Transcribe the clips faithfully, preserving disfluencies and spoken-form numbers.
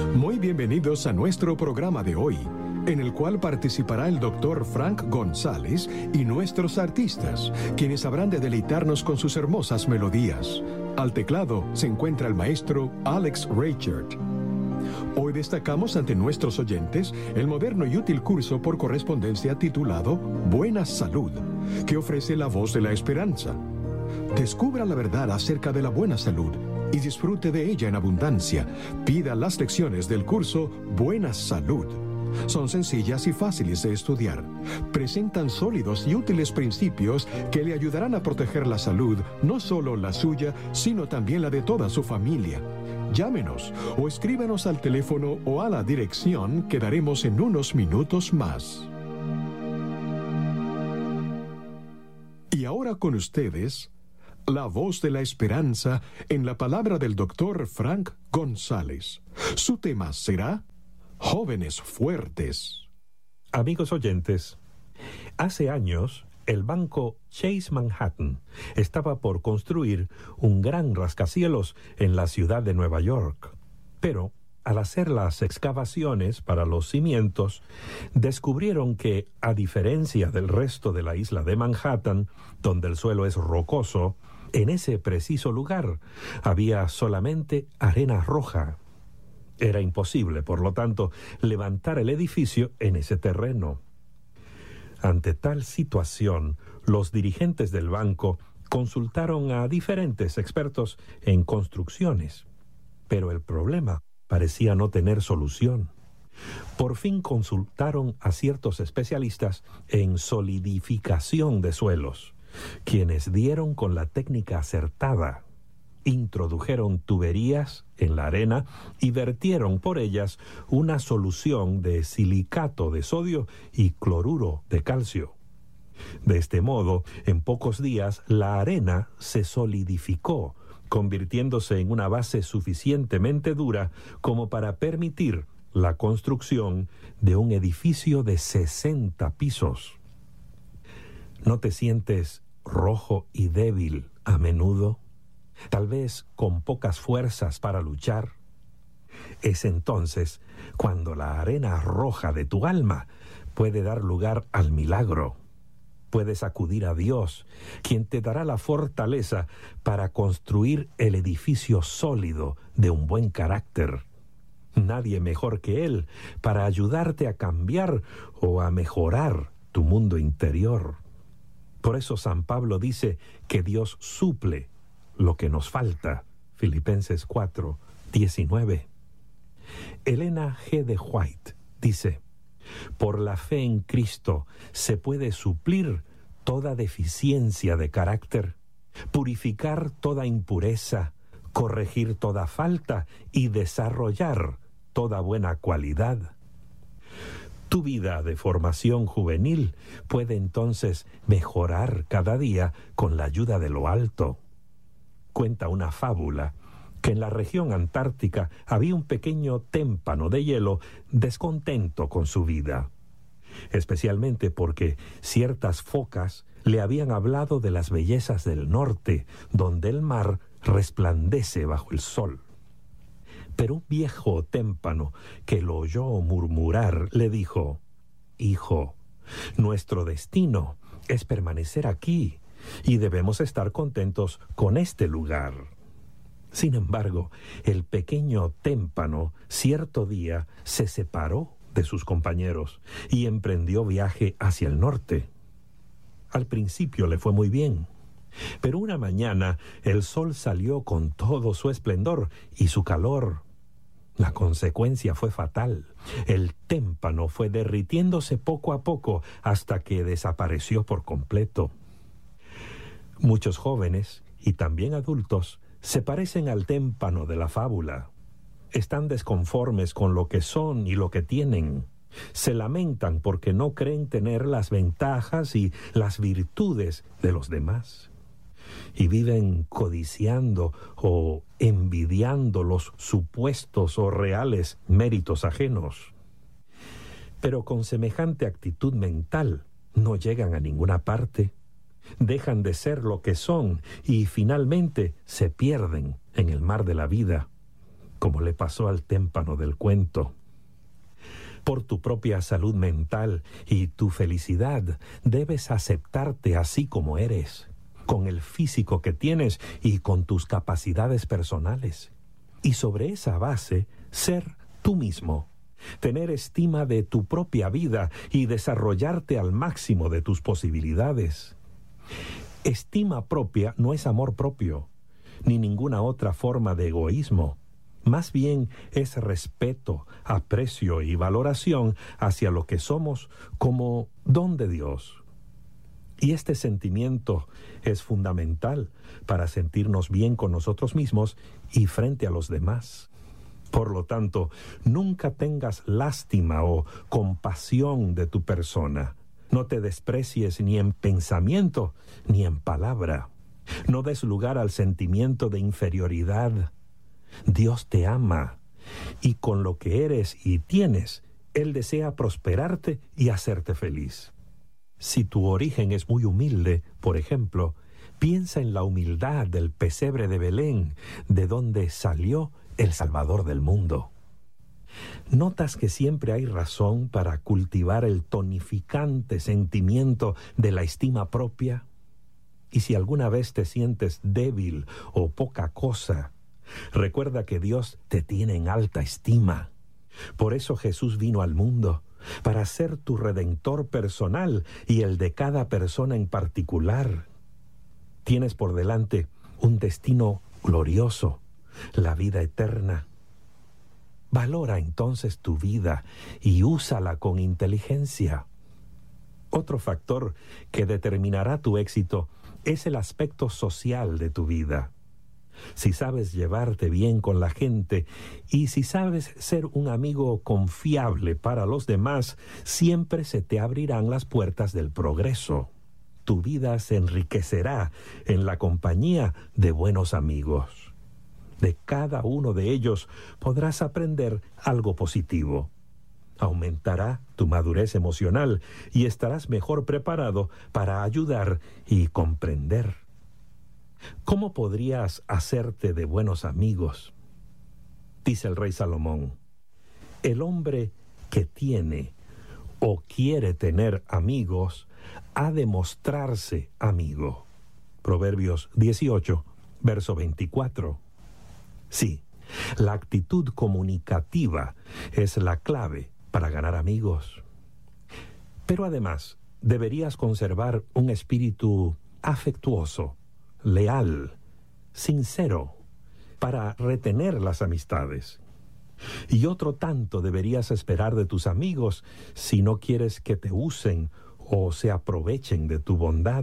Muy bienvenidos a nuestro programa de hoy, en el cual participará el doctor Frank González y nuestros artistas, quienes habrán de deleitarnos con sus hermosas melodías. Al teclado se encuentra el maestro Alex Reichert. Hoy destacamos ante nuestros oyentes el moderno y útil curso por correspondencia titulado Buena Salud, que ofrece la voz de la esperanza. Descubra la verdad acerca de la buena salud y disfrute de ella en abundancia. Pida las lecciones del curso Buena Salud. Son sencillas y fáciles de estudiar. Presentan sólidos y útiles principios que le ayudarán a proteger la salud, no solo la suya, sino también la de toda su familia. Llámenos o escríbanos al teléfono o a la dirección que daremos en unos minutos más. Y ahora con ustedes, la voz de la esperanza en la palabra del doctor Frank González. Su tema será Jóvenes Fuertes. Amigos oyentes, hace años el banco Chase Manhattan estaba por construir un gran rascacielos en la ciudad de Nueva York. Pero al hacer las excavaciones para los cimientos, descubrieron que, a diferencia del resto de la isla de Manhattan, donde el suelo es rocoso, en ese preciso lugar había solamente arena roja. Era imposible, por lo tanto, levantar el edificio en ese terreno. Ante tal situación, los dirigentes del banco consultaron a diferentes expertos en construcciones, pero el problema parecía no tener solución. Por fin consultaron a ciertos especialistas en solidificación de suelos, quienes dieron con la técnica acertada. Introdujeron tuberías en la arena y vertieron por ellas una solución de silicato de sodio y cloruro de calcio. De este modo, en pocos días, la arena se solidificó, convirtiéndose en una base suficientemente dura como para permitir la construcción de un edificio de sesenta pisos. ¿No te sientes rojo y débil a menudo? Tal vez con pocas fuerzas para luchar. Es entonces cuando la arena roja de tu alma puede dar lugar al milagro. Puedes acudir a Dios, quien te dará la fortaleza para construir el edificio sólido de un buen carácter. Nadie mejor que Él para ayudarte a cambiar o a mejorar tu mundo interior. Por eso San Pablo dice que Dios suple lo que nos falta. Filipenses cuatro, diecinueve. Elena G. de White dice: por la fe en Cristo se puede suplir toda deficiencia de carácter, purificar toda impureza, corregir toda falta y desarrollar toda buena cualidad. Tu vida de formación juvenil puede entonces mejorar cada día con la ayuda de lo alto. Cuenta una fábula que en la región antártica había un pequeño témpano de hielo descontento con su vida, especialmente porque ciertas focas le habían hablado de las bellezas del norte, donde el mar resplandece bajo el sol. Pero un viejo témpano que lo oyó murmurar le dijo: hijo, nuestro destino es permanecer aquí y debemos estar contentos con este lugar. Sin embargo, el pequeño témpano cierto día se separó de sus compañeros y emprendió viaje hacia el norte. Al principio le fue muy bien, pero una mañana el sol salió con todo su esplendor y su calor. La consecuencia fue fatal. El témpano fue derritiéndose poco a poco hasta que desapareció por completo. Muchos jóvenes, y también adultos, se parecen al témpano de la fábula. Están desconformes con lo que son y lo que tienen. Se lamentan porque no creen tener las ventajas y las virtudes de los demás. Y viven codiciando o envidiando los supuestos o reales méritos ajenos. Pero con semejante actitud mental no llegan a ninguna parte. Dejan de ser lo que son y finalmente se pierden en el mar de la vida. como le pasó al témpano del cuento. Por tu propia salud mental y tu felicidad, debes aceptarte así como eres, con el físico que tienes y con tus capacidades personales. Y sobre esa base, ser tú mismo. Tener estima de tu propia vida y desarrollarte al máximo de tus posibilidades. Estima propia no es amor propio, ni ninguna otra forma de egoísmo. Más bien es respeto, aprecio y valoración hacia lo que somos como don de Dios. Y este sentimiento es fundamental para sentirnos bien con nosotros mismos y frente a los demás. Por lo tanto, nunca tengas lástima o compasión de tu persona. No te desprecies ni en pensamiento ni en palabra. No des lugar al sentimiento de inferioridad. Dios te ama y con lo que eres y tienes, Él desea prosperarte y hacerte feliz. Si tu origen es muy humilde, por ejemplo, piensa en la humildad del pesebre de Belén, de donde salió el Salvador del mundo. ¿Notas que siempre hay razón para cultivar el tonificante sentimiento de la estima propia? Y si alguna vez te sientes débil o poca cosa, recuerda que Dios te tiene en alta estima. Por eso Jesús vino al mundo, para ser tu redentor personal y el de cada persona en particular. Tienes por delante un destino glorioso, la vida eterna. Valora entonces tu vida y úsala con inteligencia. Otro factor que determinará tu éxito es el aspecto social de tu vida. Si sabes llevarte bien con la gente y si sabes ser un amigo confiable para los demás, siempre se te abrirán las puertas del progreso. Tu vida se enriquecerá en la compañía de buenos amigos. De cada uno de ellos podrás aprender algo positivo. Aumentará tu madurez emocional y estarás mejor preparado para ayudar y comprender. ¿Cómo podrías hacerte de buenos amigos? Dice el rey Salomón, el hombre que tiene o quiere tener amigos ha de mostrarse amigo. Proverbios dieciocho, verso veinticuatro. Sí, la actitud comunicativa es la clave para ganar amigos. Pero además, deberías conservar un espíritu afectuoso, leal, sincero, para retener las amistades. Y otro tanto deberías esperar de tus amigos si no quieres que te usen o se aprovechen de tu bondad.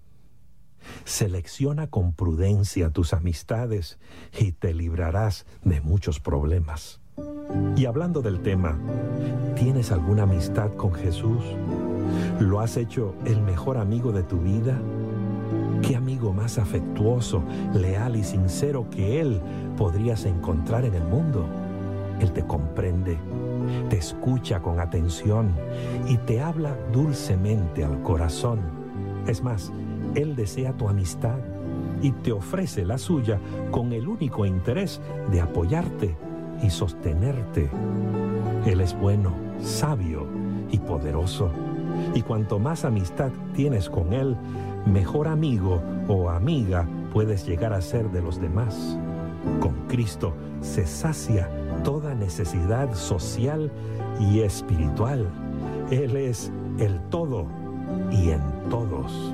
Selecciona con prudencia tus amistades y te librarás de muchos problemas. Y hablando del tema, ¿tienes alguna amistad con Jesús? ¿Lo has hecho el mejor amigo de tu vida? ¿Qué amigo más afectuoso, leal y sincero que Él podrías encontrar en el mundo? Él te comprende, te escucha con atención y te habla dulcemente al corazón. Es más, Él desea tu amistad y te ofrece la suya con el único interés de apoyarte y sostenerte. Él es bueno, sabio y poderoso. Y cuanto más amistad tienes con Él, mejor amigo o amiga puedes llegar a ser de los demás. Con Cristo se sacia toda necesidad social y espiritual. Él es el todo y en todos.